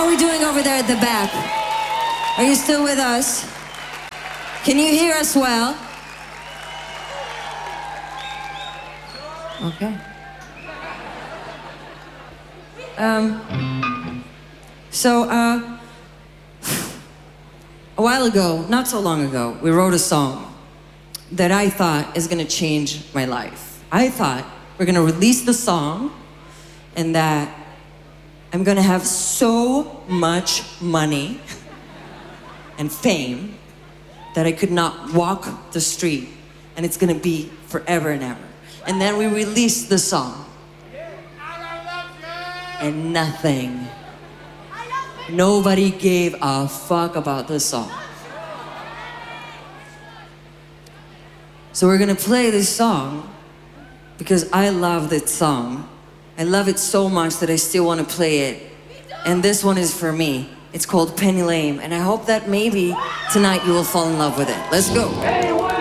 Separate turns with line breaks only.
How are we doing over there at the back? Are you still with us? Can you hear us well? Okay. A while ago, not so long ago, we wrote a song that I thought is gonna change my life. I thought we're gonna release the song and that I'm gonna have so much money and fame that I could not walk the street, and it's gonna be forever and ever. And then we released the song, and nothing. Nobody gave a fuck about the song. So we're gonna play this song because I love this song. I love it so much that I still want to play it. And this one is for me. It's called Penny Lane, and I hope that maybe tonight you will fall in love with it. Let's go.